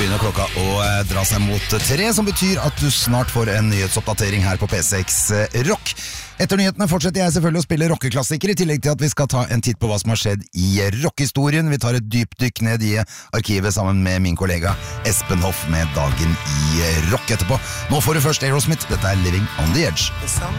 begynner klokka å dra seg mot 3, som betyr at du snart får en nyhetsoppdatering her på P6 Rock. Etter nyhetene fortsetter jeg selvfølgelig å spille rockeklassikere, I tillegg til at vi skal ta en titt på hva som har skjedd I rockehistorien. Vi tar et dypdykk ned I arkivet sammen med min kollega Espen Hoff med Dagen I rock etterpå. Nå får du først Aerosmith, dette Living on the Edge.